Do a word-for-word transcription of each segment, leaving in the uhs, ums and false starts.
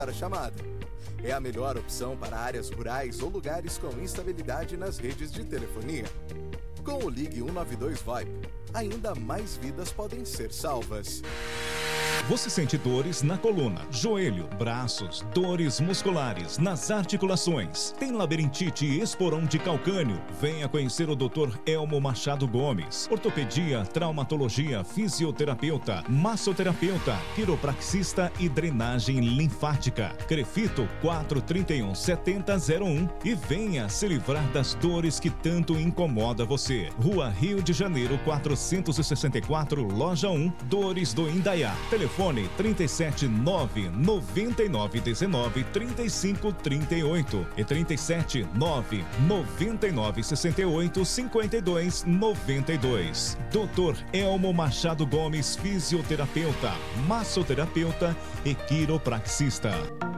a chamada. É a melhor opção para áreas rurais ou lugares com instabilidade nas redes de telefonia. Com o Ligue cento e noventa e dois VoIP, ainda mais vidas podem ser salvas. Você sente dores na coluna, joelho, braços, dores musculares, nas articulações. Tem labirintite e esporão de calcânio? Venha conhecer o doutor Elmo Machado Gomes. Ortopedia, traumatologia, fisioterapeuta, massoterapeuta, quiropraxista e drenagem linfática. Crefito quatro três um, sete zero zero um e venha se livrar das dores que tanto incomoda você. Rua Rio de Janeiro quatrocentos e sessenta e quatro, Loja um, Dores do Indaiá. Telefone trinta e sete, nove noventa e nove dezenove, trinta e cinco trinta e oito e trinta e sete, nove noventa e nove sessenta e oito, cinquenta e dois noventa e dois. doutor Elmo Machado Gomes, fisioterapeuta, massoterapeuta e quiropraxista.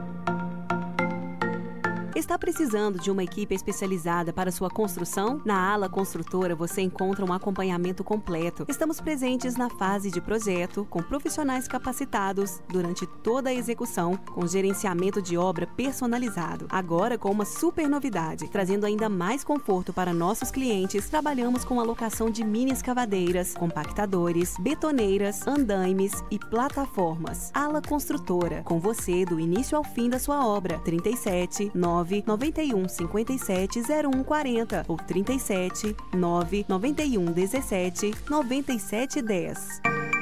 Está precisando de uma equipe especializada para sua construção? Na Ala Construtora você encontra um acompanhamento completo. Estamos presentes na fase de projeto, com profissionais capacitados durante toda a execução, com gerenciamento de obra personalizado. Agora com uma super novidade, trazendo ainda mais conforto para nossos clientes, trabalhamos com a locação de mini escavadeiras, compactadores, betoneiras, andaimes e plataformas. Ala Construtora, com você do início ao fim da sua obra. trinta e sete, nove noventa e um, cinquenta e sete, zero um quarenta ou trinta e sete, nove noventa e um, dezessete, noventa e sete dez.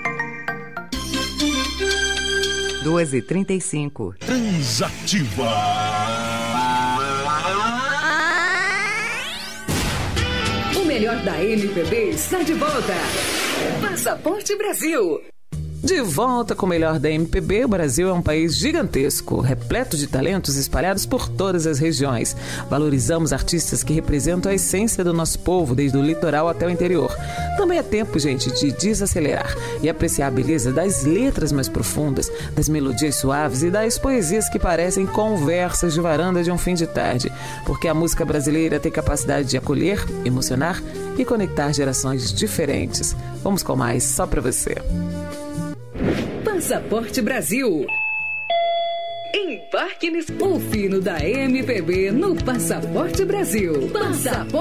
doze e trinta e cinco. Transativa. O melhor da M P B está de volta. Passaporte Brasil. De volta com o melhor da M P B, o Brasil é um país gigantesco, repleto de talentos espalhados por todas as regiões. Valorizamos artistas que representam a essência do nosso povo, desde o litoral até o interior. Também é tempo, gente, de desacelerar e apreciar a beleza das letras mais profundas, das melodias suaves e das poesias que parecem conversas de varanda de um fim de tarde. Porque a música brasileira tem capacidade de acolher, emocionar e conectar gerações diferentes. Vamos com mais, só pra você. Passaporte Brasil. Embarque nesse... O fino da M P B no Passaporte Brasil. Passaporte